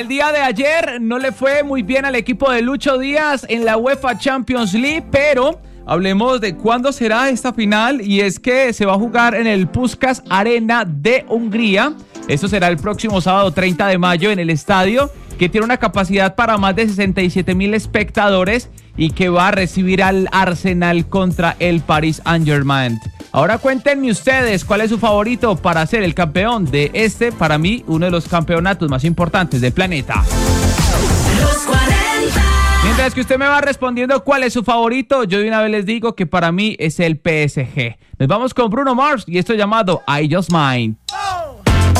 El día de ayer no le fue muy bien al equipo de Lucho Díaz en la UEFA Champions League, pero hablemos de cuándo será esta final, y es que se va a jugar en el Puskás Arena de Hungría. Esto será el próximo sábado 30 de mayo en el estadio, que tiene una capacidad para más de 67,000 espectadores y que va a recibir al Arsenal contra el Paris Saint-Germain. Ahora cuéntenme ustedes cuál es su favorito para ser el campeón de para mí, uno de los campeonatos más importantes del planeta. Los 40. Mientras que usted me va respondiendo cuál es su favorito, yo de una vez les digo que para mí es el PSG. Nos vamos con Bruno Mars y esto llamado I Just Might.